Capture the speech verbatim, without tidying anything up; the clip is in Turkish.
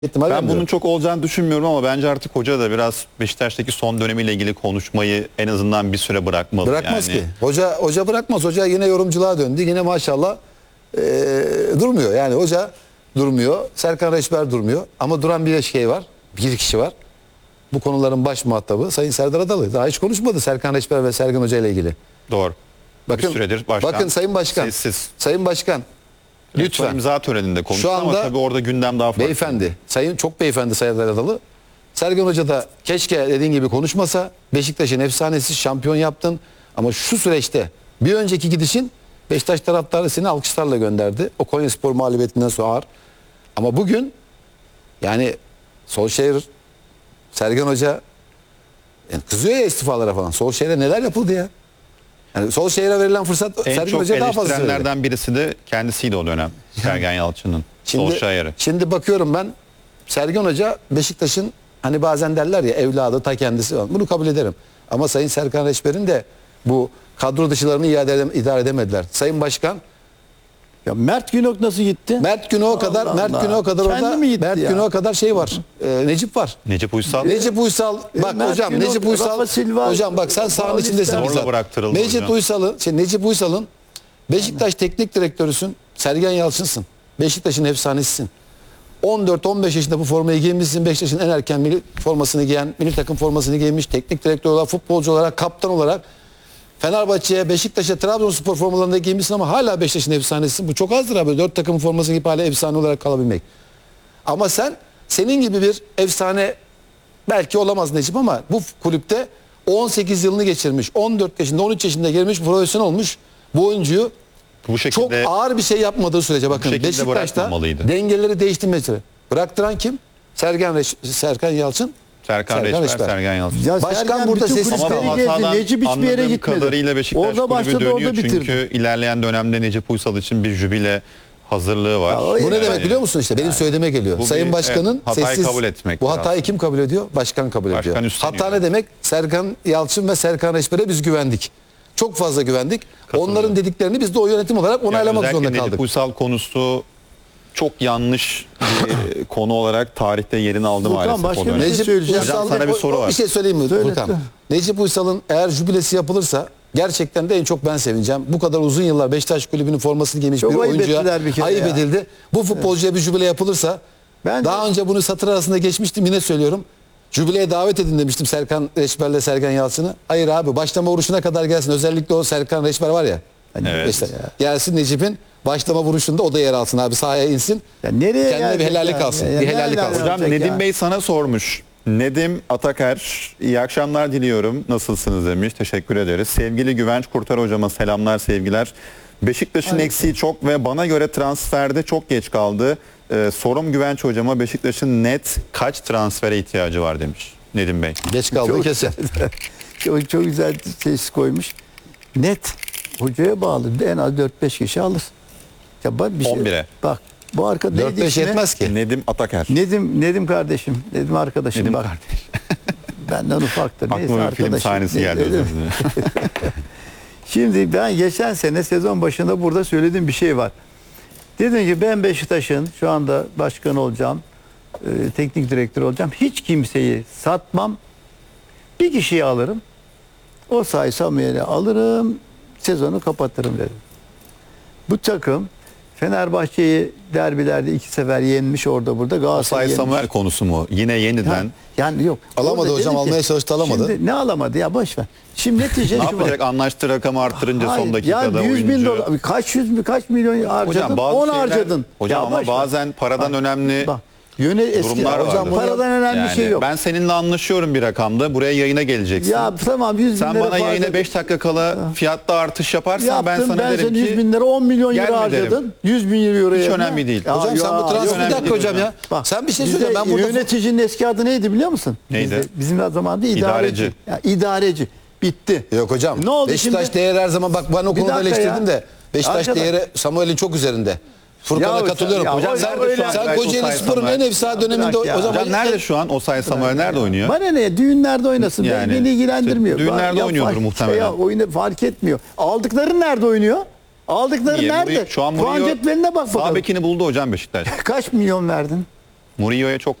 Ben bunun çok olacağını düşünmüyorum ama bence artık hoca da biraz Beşiktaş'taki son dönemiyle ilgili konuşmayı en azından bir süre bırakmalı. Bırakmaz yani. ki. Hoca hoca bırakmaz. Hoca yine yorumculuğa döndü. Yine maşallah ee, durmuyor. Yani hoca durmuyor. Serkan Reçber durmuyor. Ama duran bir şey var. Bir kişi var. Bu konuların baş muhatabı Sayın Serdar Adalı. Daha hiç konuşmadı Serkan Reçber ve Sergen Hoca ile ilgili. Doğru. Bakın, bir süredir başkan bakın Sayın Başkan. Sessiz. Sayın Başkan. Lütfen. Son imza töreninde konuştu Şu anda ama tabii orada gündem daha farklı. Beyefendi, sayın çok beyefendi Serdar Adalı. Sergen Hoca da keşke dediğin gibi konuşmasa. Beşiktaş'ın efsanesi, şampiyon yaptın. Ama şu süreçte bir önceki gidişin Beşiktaş taraftarı seni alkışlarla gönderdi. O Konyaspor mağlubiyetinden sonra ağır. Ama bugün yani Solskjaer, Sergen Hoca yani kızıyor ya istifalara falan. Solskjaer'e neler yapıldı ya? Yani Solskjaer'e verilen fırsat En Sergen çok Hoca'ya daha fazla söyledi. eleştirenlerden birisi de kendisiydi o dönem. Sergen Yalçın'ın. Solskjaer'i. Şimdi bakıyorum ben Sergen Hoca Beşiktaş'ın hani bazen derler ya evladı ta kendisi var. Bunu kabul ederim. Ama Sayın Serkan Reçber'in de bu kadro dışılarını iade edem idare edemediler. Sayın Başkan ya Mert Günok nasıl gitti? Mert Günok'a kadar Allah Mert Allah. Günok'a kadar Kendi orada mi gitti Mert ya? Günok'a kadar şey var. E, Necip var. Necip Uysal. Necip Uysal bak Mert hocam Günok, Necip Uysal Rafa Silva, hocam bak sen sahanın Paulista. içindesin. Zorla bizzat. bıraktırıldı Necip hocam. Uysal'ın şey, Necip Uysal'ın Beşiktaş teknik direktörüsün. Sergen Yalçın'sın. Beşiktaş'ın efsanesisin. on dört on beş yaşında bu formayı giymişsin. Beşiktaş'ın en erken milli formasını giyen, milli takım formasını giymiş, teknik direktör olarak, futbolcu olarak, kaptan olarak Fenerbahçe'ye, Beşiktaş'a, Trabzonspor formalarında giymişsin ama hala Beşiktaş'ın efsanesisin. Bu çok azdır abi. Dört takım formasını giyip hala efsane olarak kalabilmek. Ama sen, senin gibi bir efsane belki olamaz Necip ama bu kulüpte on sekiz yılını geçirmiş, on dört yaşında, on üç yaşında gelmiş, profesyonel olmuş bu oyuncuyu Bu şekilde çok ağır bir şey yapmadığı sürece bakın şekilde Beşiktaş'ta bırakmamalıydı. dengeleri değiştirmesi. Bıraktıran kim? Sergen Reç, Serkan Yalçın. Serkan, Serkan Reçber, Reçber. Sergen Yalçın. Ya Başkan Sergen burada bütün sessiz kulüpleri Ama gezdi. hatadan Necip hiçbir yere anladığım gitmedi. kadarıyla Beşiktaş Orada kulübü başladı, dönüyor orada bitirdi. çünkü ilerleyen dönemde Necip Uysal için bir jübile hazırlığı var. Ya o- Bu ne Yani- demek biliyor musun işte? Benim söylediğime geliyor. Bu Sayın bir, Başkan'ın evet, hatayı sessiz kabul etmek bu biraz. hatayı kim kabul ediyor? Başkan kabul Başkan ediyor. üstleniyor. Hata ne demek? Serkan Yalçın ve Serkan Reçber'e biz güvendik. Çok fazla güvendik. Onların dediklerini biz de o yönetim olarak onaylamak Yani zorunda özellikle kaldık. Necip Uysal konusu çok yanlış bir konu olarak tarihte yerini aldı Furkan, maalesef başka o bir dönem. şey Necip söyleyeceğim. Hocam Uysal sana bir soru o- var. Bir şey söyleyeyim mi Söyle. Furkan? Necip Uysal'ın eğer jübilesi yapılırsa gerçekten de en çok ben sevineceğim. Bu kadar uzun yıllar Beşiktaş kulübünün formasını giymiş Çok bir ayıp oyuncuya ettiler bir kere ayıp ya. edildi. Bu futbolcuya bir jübile yapılırsa Ben- daha önce bunu satır arasında geçmiştim yine söylüyorum. Jübileye davet edin demiştim Serkan Reçber'le Sergen Yalçın'ı. Hayır abi başlama vuruşuna kadar gelsin. Özellikle o Serkan Reçber var ya. Evet. Beşiktaş- Gelsin Necip'in başlama vuruşunda o da yer alsın abi sahaya insin. Ya nereye Kendine bir gelecek helallik ya? alsın. Ya bir ne helallik helal alsın. olacak Hocam Nedim ya? Bey sana sormuş. Nedim Ataker, iyi akşamlar diliyorum. Nasılsınız demiş. Teşekkür ederiz. Sevgili Güvenç Kurtar hocama selamlar, sevgiler. Beşiktaş'ın eksiği çok ve bana göre transferde çok geç kaldı. Ee, sorum Güvenç hocama Beşiktaş'ın net kaç transfere ihtiyacı var demiş Nedim Bey. Geç kaldığı Çok- kesin. Çok, çok güzel tesis koymuş. Net hocaya bağlı. En az dört beş kişi alır. Ya bak bir şey. on bire. Bak bu arka dört neydi beş ismi? yetmez ki. Nedim Ataker. Nedim Nedim kardeşim. Nedim arkadaşım Nedim bak. kardeş. Benden ufaktır. Neyse Aklıma bir film arkadaşım. sahnesi Ne- geldi. ne- özür dilerim. Şimdi ben geçen sene sezon başında burada söylediğim bir şey var. Dedim ki ben Beşiktaş'ın şu anda başkan olacağım, e, teknik direktör olacağım. Hiç kimseyi satmam. Bir kişiyi alırım. O sayı Samuel'i alırım. Sezonu kapatırım dedim. Bu takım Fenerbahçe'yi derbilerde iki sefer yenmiş orada burada. Osay Galatasaray'ı yenmiş. Samuel konusu mu? Yine yeniden. Yani, yani yok. Alamadı Orada hocam, dedim ki, almaya çalıştı, alamadı. Şimdi ne alamadı ya boş ver. Şimdi netice Ne şu var. yapacak? Anlaştığı rakamı arttırınca Hayır, son dakikada yani yüz bin oyuncu. dolar, kaç yüz kaç milyon harcadın? Hocam bazı on şeyler- harcadın. Hocam Ya ama boş ver. bazen paradan önemli Bak, yöne eski durumlar hocam vardır. paradan önemli Yani bir şey yok. Ben seninle anlaşıyorum bir rakamda. Buraya yayına geleceksin. Ya tamam yüz bin Sen lira bana fazla- yayına beş dakika kala fiyatta artış yaparsan Yaptım, ben sana ben derim sen ki yüz bin lira on milyon euro gelme harcadın. derim. yüz bin euro Hiç yerine- önemli değil. Ya, Hocam sen ya, bu transfer önemli bir dakika değil hocam hocam. ya. Bak, sen bir şey bizde söyle ben burada yöneticinin eski adı neydi biliyor musun? Neydi? Bizde, bizim zamanında idareci. İdareci. Ya, idareci. Bitti. Yok hocam. Ne oldu Beşiktaş şimdi? değeri her zaman bak ben o Bir konuda dakika eleştirdim ya. de Beşiktaş Arkadaş. değeri Samuel'in çok üzerinde. Furkan'a Ya katılıyorum. hocam, Hocam ya sen, öyle- sen Belki Kocaeli Osay Spor'un Samuel. en efsane döneminde Bırak ya. hocam Hocam nerede şu an Osay Samuel nerede oynuyor? Bana ne? Düğünlerde oynasın. Yani, Yani, beni ilgilendirmiyor. işte düğünlerde Ya, oynuyordur fark- muhtemelen. Ya, oyunu fark etmiyor. Aldıkları nerede oynuyor? Aldıkları Niye? nerede? Mourinho- Şu an Puan Mourinho cetveline bak sağ bakalım. bekini buldu hocam Beşiktaş. Kaç milyon verdin? Murillo'ya çok